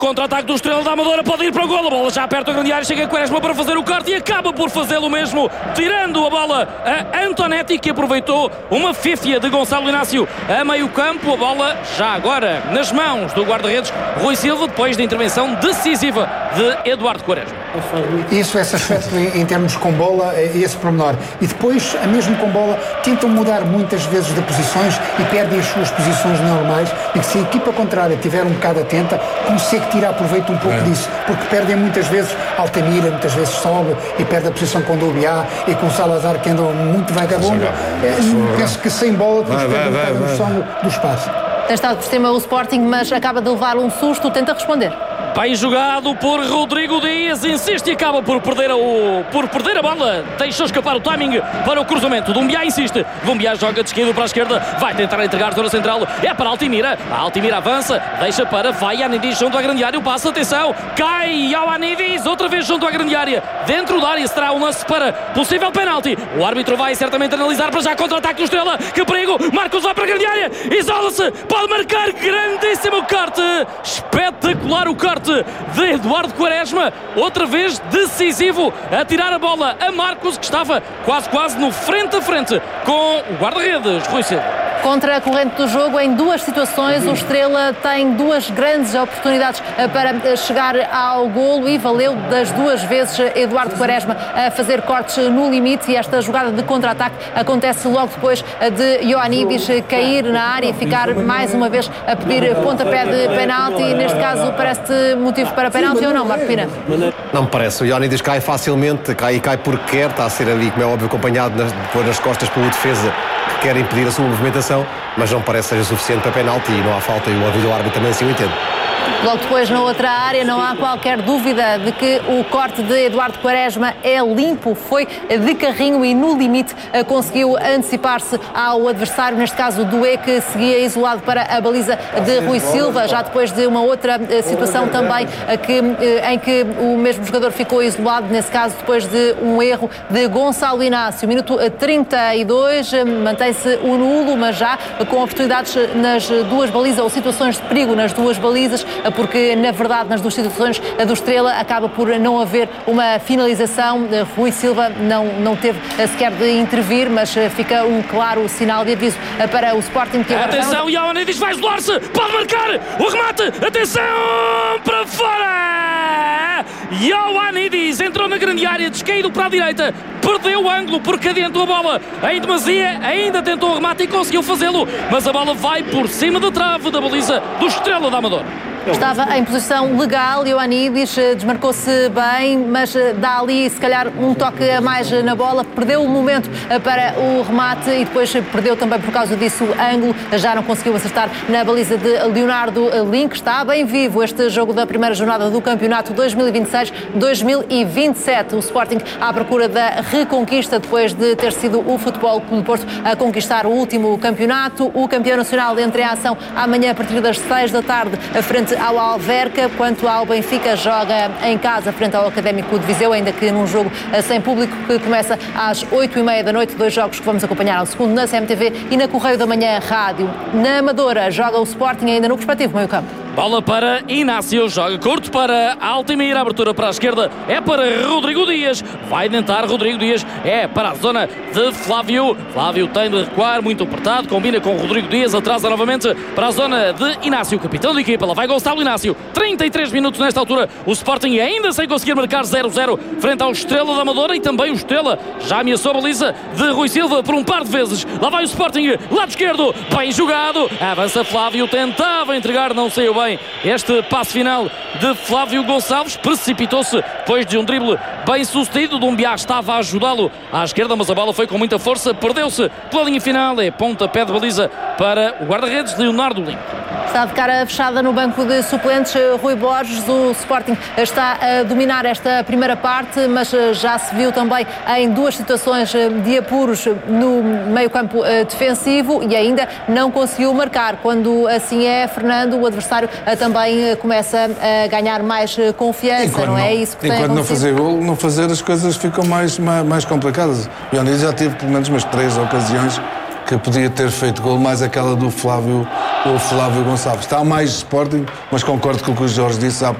Contra-ataque do Estrela da Amadora, pode ir para o golo, a bola já perto da grande área, chega a Quaresma para fazer o corte e acaba por fazê-lo mesmo, tirando a bola a Antonetti, que aproveitou uma fífia de Gonçalo Inácio a meio campo, a bola já agora nas mãos do guarda-redes Rui Silva, depois da intervenção decisiva de Eduardo Quaresma. Isso, esse aspecto em termos com bola, esse pormenor. E depois, mesmo com bola, tentam mudar muitas vezes de posições e perdem as suas posições normais, e que se a equipa contrária estiver um bocado atenta, consegue tirar proveito um pouco disso, porque perdem muitas vezes Altamira, muitas vezes sobe e perde a posição com o Dubiá e com o Salazar, que andam muito vagabundo. Penso que sem bola depois perde um bocado a noção do espaço. Tem estado por cima o Sporting, mas acaba de levar um susto, tenta responder. Bem jogado por Rodrigo Dias, insiste e acaba por perder a bola, deixou escapar o timing para o cruzamento. Dumbiá insiste, Dumbiá joga de esquerda para a esquerda, vai tentar entregar zona central, é para Altimira, a Altimira avança, deixa para Ioannidis junto à grande área, o passe, atenção, cai Ioannidis, outra vez junto à grande área, dentro da área será um lance para possível penalti. O árbitro vai certamente analisar, para já contra-ataque do Estrela, que perigo, Marcos vai para a grande área, isola-se, pode marcar, grandíssimo corte, espetacular o corte de Eduardo Quaresma, outra vez decisivo a tirar a bola a Marcos, que estava quase no frente a frente com o guarda-redes Rui Silva. Contra a corrente do jogo, em duas situações, o Estrela tem duas grandes oportunidades para chegar ao golo e valeu das duas vezes Eduardo Quaresma a fazer cortes no limite, e esta jogada de contra-ataque acontece logo depois de Ioannidis cair na área e ficar mais uma vez a pedir pontapé de penalti. Neste caso, parece-te motivo para penalti ou não, Marco Pina? Não me parece. O Ioannidis cai facilmente, cai porque quer, está a ser ali, como é óbvio, acompanhado nas costas pelo defesa que quer impedir a sua movimentação, mas não parece que seja suficiente para penalti e não há falta, e o árbitro também assim o entende. Logo depois, na outra área, não há qualquer dúvida de que o corte de Eduardo Quaresma é limpo, foi de carrinho e no limite conseguiu antecipar-se ao adversário, neste caso o Doué, que seguia isolado para a baliza de Rui Silva, já depois de uma outra situação também em que o mesmo jogador ficou isolado, nesse caso depois de um erro de Gonçalo Inácio. Minuto 32, mantém-se o nulo, mas já com oportunidades nas duas balizas, ou situações de perigo nas duas balizas, porque na verdade nas duas situações do Estrela acaba por não haver uma finalização. Rui Silva não teve sequer de intervir, mas fica um claro sinal de aviso para o Sporting, que agora... Atenção, Ioannidis vai isolar-se, pode marcar o remate, atenção, para fora! Ioannidis entrou na grande área, descaído para a direita, perdeu o ângulo porque adiantou a bola em demasia, ainda tentou o remate e conseguiu fazê-lo, mas a bola vai por cima da trave da baliza do Estrela da Amadora. Estava em posição legal, Ioannidis desmarcou-se bem, mas dá ali se calhar um toque a mais na bola, perdeu o momento para o remate e depois perdeu também por causa disso o ângulo, já não conseguiu acertar na baliza de Leonardo Link. Está bem vivo este jogo da primeira jornada do campeonato 2026-2027. O Sporting à procura da reconquista depois de ter sido o Futebol Clube do Porto a conquistar o último campeonato. O campeão nacional entra em ação amanhã a partir das 6 da tarde frente ao Alverca, quanto ao Benfica joga em casa frente ao Académico de Viseu, ainda que num jogo sem público, que começa às 8h30 da noite, dois jogos que vamos acompanhar ao segundo na CMTV e na Correio da Manhã Rádio. Na Amadora joga o Sporting ainda no respectivo meio campo. Bola para Inácio, joga curto para Altimira, abertura para a esquerda, é para Rodrigo Dias, vai tentar Rodrigo Dias, é para a zona de Flávio, Flávio tem de recuar, muito apertado, combina com Rodrigo Dias, atrasa novamente para a zona de Inácio, capitão da equipa, lá vai Gonçalo Inácio, 33 minutos nesta altura, o Sporting ainda sem conseguir marcar 0-0 frente ao Estrela da Amadora, e também o Estrela já ameaçou a baliza de Rui Silva por um par de vezes, lá vai o Sporting, lado esquerdo, bem jogado, avança Flávio, tentava entregar, não saiu bem este passe final de Flávio Gonçalves, precipitou-se depois de um drible bem sucedido, Dumbiá estava a ajudá-lo à esquerda, mas a bola foi com muita força, perdeu-se pela linha final, é pontapé de baliza para o guarda-redes Leonardo Link. Está de cara fechada no banco de suplentes Rui Borges. O Sporting está a dominar esta primeira parte, mas já se viu também em duas situações de apuros no meio-campo defensivo e ainda não conseguiu marcar. Quando assim é, Fernando, o adversário também começa a ganhar mais confiança, não é isso que tem acontecido? Enquanto não fazer gol, não fazer, as coisas ficam mais complicadas. O Ioannidis já teve pelo menos umas 3 ocasiões que podia ter feito gol, mais aquela do Flávio o Flávio Gonçalves. Está mais Sporting, mas concordo com o que o Jorge disse.